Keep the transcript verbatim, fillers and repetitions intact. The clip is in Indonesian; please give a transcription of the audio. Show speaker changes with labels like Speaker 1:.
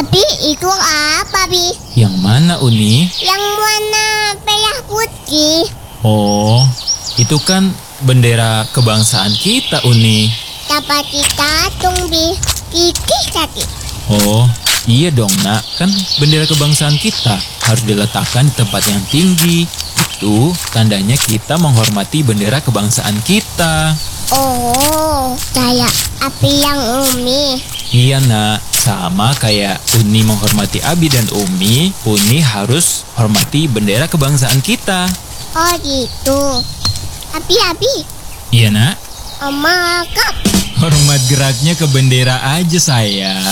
Speaker 1: Abi, itu apa, Bi?
Speaker 2: Yang mana, Uni?
Speaker 1: Yang warna merah putih.
Speaker 2: Oh, itu kan bendera kebangsaan kita, Uni.
Speaker 1: Dapat kita tung, Bi. Kikih tadi.
Speaker 2: Oh, iya dong, Nak. Kan bendera kebangsaan kita harus diletakkan di tempat yang tinggi. Itu tandanya kita menghormati bendera kebangsaan kita.
Speaker 1: Oh, kayak Abi yang Umi.
Speaker 2: Iya, Nak. Sama kayak Uni menghormati Abi dan Umi, Uni harus hormati bendera kebangsaan kita.
Speaker 1: Oh gitu. Abi, Abi.
Speaker 2: Iya, Nak.
Speaker 1: Oma kap.
Speaker 2: Hormat geraknya ke bendera aja, sayang.